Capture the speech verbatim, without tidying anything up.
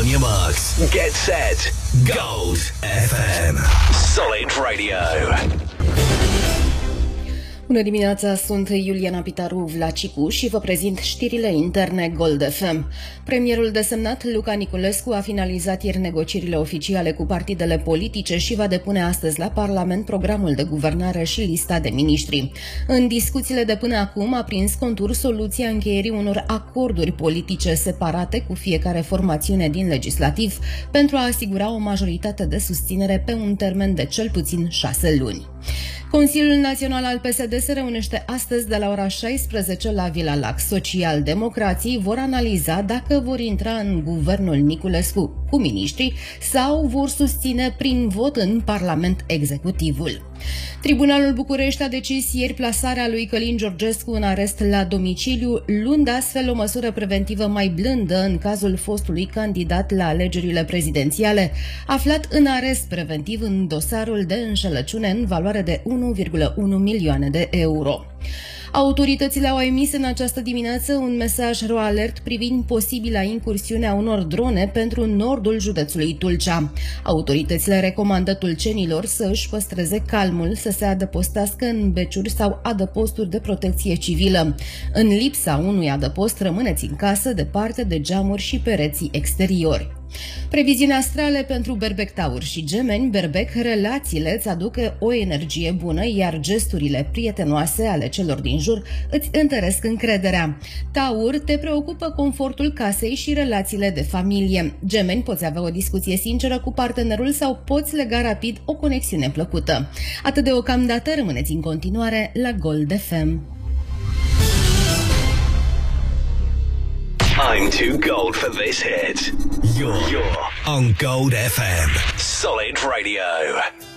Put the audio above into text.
On your marks, get set, Gold F M. Solid Radio. Bună dimineața, sunt Iuliana Pitaru Vlacicu și vă prezint știrile interne Gold F M. Premierul desemnat Luca Niculescu a finalizat ieri negocierile oficiale cu partidele politice și va depune astăzi la Parlament programul de guvernare și lista de miniștri. În discuțiile de până acum a prins contur soluția încheierii unor acorduri politice separate cu fiecare formațiune din legislativ pentru a asigura o majoritate de susținere pe un termen de cel puțin șase luni. Consiliul Național al P S D se reunește astăzi de la ora șaisprezece la Vila Lac. Social-democrații vor analiza dacă vor intra în guvernul Niculescu cu miniștri sau vor susține prin vot în Parlament executivul. Tribunalul București a decis ieri plasarea lui Călin Georgescu în arest la domiciliu, luând astfel o măsură preventivă mai blândă în cazul fostului candidat la alegerile prezidențiale, aflat în arest preventiv în dosarul de înșelăciune în valoare de unu virgulă unu milioane de euro. Autoritățile au emis în această dimineață un mesaj ro-alert privind posibila incursiune a unor drone pentru nordul județului Tulcea. Autoritățile recomandă tulcenilor să își păstreze calmul, să se adăpostească în beciuri sau adăposturi de protecție civilă. În lipsa unui adăpost, rămâneți în casă, departe de geamuri și pereții exteriori. Previziuni astrale pentru Berbec, Taur și Gemeni. Berbec, relațiile îți aduc o energie bună, iar gesturile prietenoase ale celor din jur îți întăresc încrederea. Taur, te preocupă confortul casei și relațiile de familie. Gemeni, poți avea o discuție sinceră cu partenerul sau poți lega rapid o conexiune plăcută. Atât deocamdată, rămâneți în continuare la Gold F M. I'm too gold for this hit. You're, You're on Gold F M. Solid Radio.